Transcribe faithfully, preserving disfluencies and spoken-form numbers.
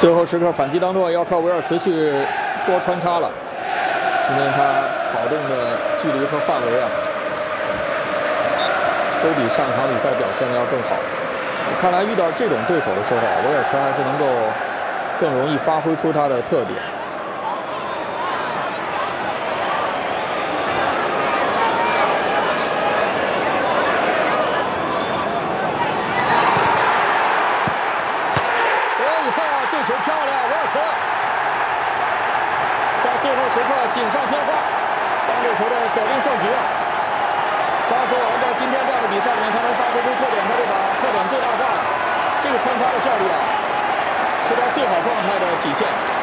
最后时刻反击当中要靠维尔茨去多穿插了，今天他跑动的距离和范围啊，都比上场比赛表现的要更好。看来遇到这种对手的时候，维尔茨还是能够更容易发挥出他的特点。 球漂亮，维尔茨在最后时刻锦上添花，帮助球队锁定胜局啊！刚说完，在今天这样的比赛里面，他能发挥出特点，他就把特点最大化了。这个穿插的效率啊，是他最好状态的体现。